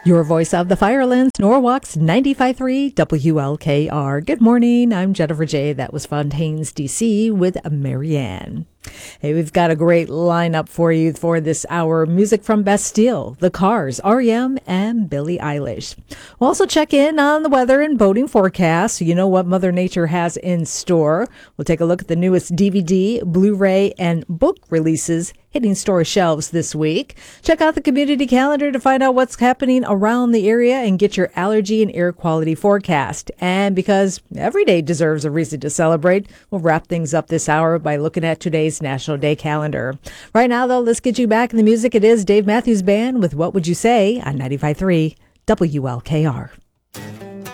Your voice of the Firelands, Norwalk's 95.3 WLKR. Good morning. I'm Jennifer J. That was Fontaine's DC with Marianne. Hey, we've got a great lineup for you for this hour. Music from Bastille, The Cars, REM, and Billie Eilish. We'll also check in on the weather and boating forecast so you know what Mother Nature has in store. We'll take a look at the newest DVD, Blu-ray, and book releases hitting store shelves this week. Check out the community calendar to find out what's happening around the area and get your allergy and air quality forecast. And because every day deserves a reason to celebrate, we'll wrap things up this hour by looking at today's National Day calendar. Right now, though, let's get you back in the music. It is Dave Matthews Band with What Would You Say on 95.3 WLKR.